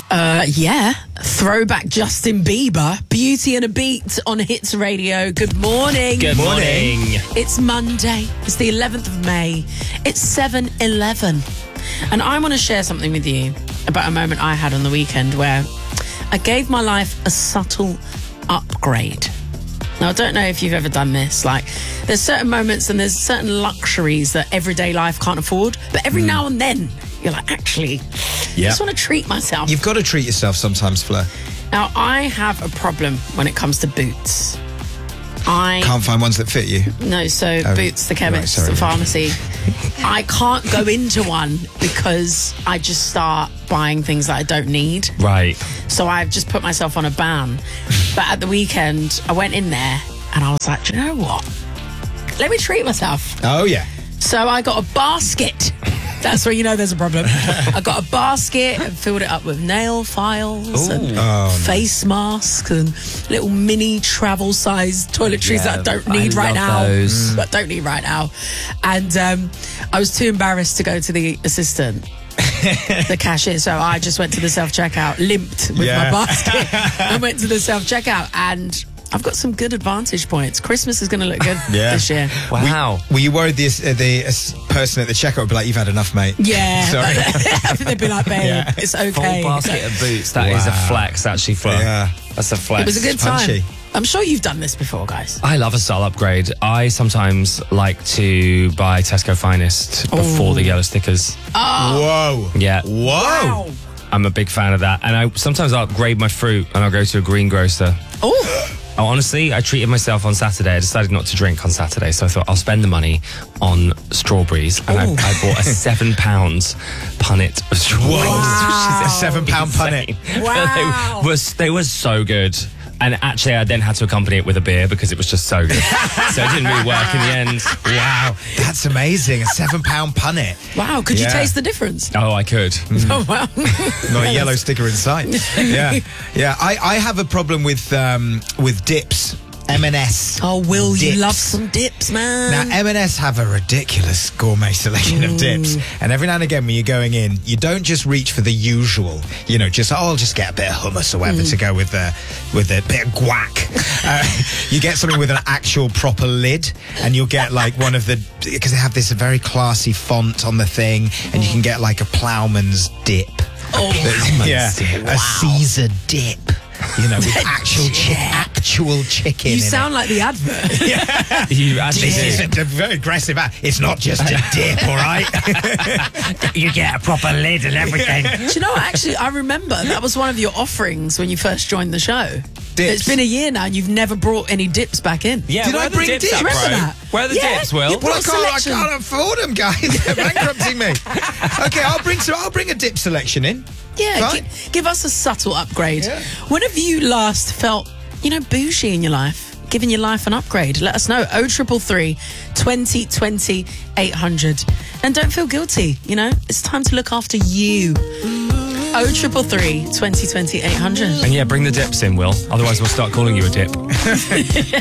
Yeah. Throwback Justin Bieber. Beauty and a Beat on Hits Radio. Good morning. Good morning. It's Monday. It's the 11th of May. It's 7:11. And I want to share something with you about a moment I had on the weekend where I gave my life a subtle upgrade. Now, I don't know if you've ever done this. Like, there's certain moments and there's certain luxuries that everyday life can't afford. But every now and then, you're like, actually, I just want to treat myself. You've got to treat yourself sometimes, Fleur. Now, I have a problem when it comes to boots. Can't find ones that fit you. No, so Boots, the chemist, the pharmacy. I can't go into one because I just start buying things that I don't need. Right. So I've just put myself on a ban. But at the weekend, I went in there and I was like, do you know what? Let me treat myself. Oh, yeah. So I got a basket. That's where you know there's a problem. I got a basket and filled it up with nail files and face masks and little mini travel-sized toiletries that I don't need right now. But don't need right now. And I was too embarrassed to go to the assistant, the cashier, so I just went to the self-checkout, limped with my basket, and went to the self-checkout, and I've got some good advantage points. Christmas is going to look good this year. Wow. Were you worried the person at the checkout would be like, you've had enough, mate? Yeah. Sorry. I think they'd be like, babe, it's okay. Full basket of boots. That is a flex, actually, Fleur. Yeah. That's a flex. It was a good punchy. time. I'm sure you've done this before, guys. I love a style upgrade. I sometimes like to buy Tesco Finest before the yellow stickers. Whoa. Yeah. Whoa. Wow. I'm a big fan of that. And sometimes I'll upgrade my fruit and I'll go to a greengrocer. Oh. Honestly, I treated myself on Saturday. I decided not to drink on Saturday, so I thought I'll spend the money on strawberries. And I bought a £7 punnet of strawberries. Wow. A £7 punnet. Wow. They were so good. And actually, I then had to accompany it with a beer because it was just so good. So it didn't really work in the end. Wow. That's amazing. A £7 punnet. Wow. Could you taste the difference? Oh, I could. Oh, wow. Not a yellow sticker in sight. Yeah. Yeah. I have a problem with dips. M&S. Oh, Will, dips. you love some dips, man. Now, M&S have a ridiculous gourmet selection of dips. And every now and again, when you're going in, you don't just reach for the usual, you know, I'll just get a bit of hummus or whatever to go with a bit of guac. You get something with an actual proper lid, and you'll get like one of the, because they have this very classy font on the thing, and you can get like a ploughman's dip. A Caesar dip. You know, with actual chicken. You sound like the advert. You actually This is a very aggressive ad. It's not just a dip, all right? You get a proper lid and everything. Do you know what? Actually, I remember that was one of your offerings when you first joined the show. Dips. It's been a year now and you've never brought any dips back in. Yeah, Did I bring dips? Do you remember that? Where are the dips, Will? you brought Well, I selection. can't afford them, guys. They're bankrupting me. Okay, I'll bring a dip selection in. Yeah, Fine. give us a subtle upgrade. Yeah. When have you last felt, bougie in your life? Giving your life an upgrade? Let us know. 0333 2020 800. And don't feel guilty, It's time to look after you. 0333 2020 800. And yeah, bring the dips in, Will. Otherwise, we'll start calling you a dip.